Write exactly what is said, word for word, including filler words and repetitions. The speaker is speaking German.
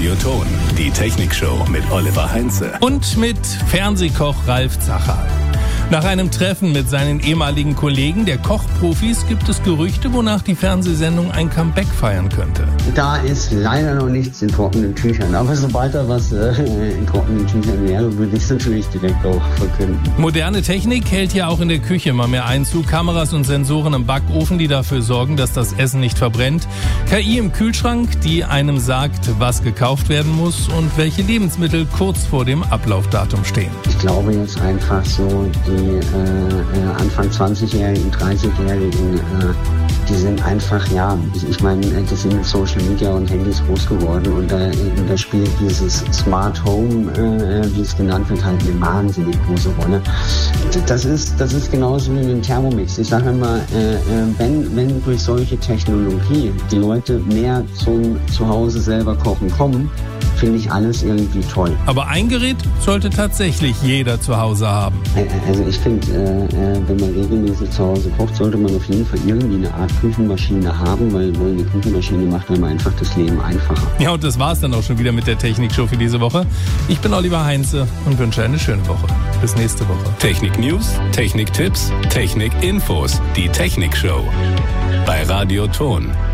Radioton, die Technikshow mit Oliver Heinze. Und mit Fernsehkoch Ralf Zacherl. Nach einem Treffen mit seinen ehemaligen Kollegen, der Kochprofis, gibt es Gerüchte, wonach die Fernsehsendung ein Comeback feiern könnte. Da ist leider noch nichts in trockenen Tüchern. Aber sobald da was äh, in trockenen Tüchern wäre, würde ich es natürlich direkt auch verkünden. Moderne Technik hält ja auch in der Küche immer mehr Einzug. Kameras und Sensoren im Backofen, die dafür sorgen, dass das Essen nicht verbrennt. K I im Kühlschrank, die einem sagt, was gekauft werden muss und welche Lebensmittel kurz vor dem Ablaufdatum stehen. Ich glaube jetzt einfach so, die äh, äh, Anfang zwanzigjährigen, dreißigjährigen, äh, die sind einfach, ja, ich, ich meine, die sind mit Social Media und Handys groß geworden und da, da spielt dieses Smart Home, äh, wie es genannt wird, halt eine wahnsinnig große Rolle. Das ist, das ist genauso wie mit dem Thermomix. Ich sage immer, äh, wenn, wenn durch solche Technologie die Leute mehr zum Zuhause selber kochen kommen, finde ich alles irgendwie toll. Aber ein Gerät sollte tatsächlich jeder zu Hause haben. Also ich finde, äh, wenn man regelmäßig zu Hause kocht, sollte man auf jeden Fall irgendwie eine Art Küchenmaschine haben, weil, weil eine Küchenmaschine macht einem einfach das Leben einfacher. Ja, und das war's dann auch schon wieder mit der Technikshow für diese Woche. Ich bin Oliver Heinze und wünsche eine schöne Woche. Bis nächste Woche. Technik-News, Technik-Tipps, Technik-Infos, die Technikshow bei Radioton.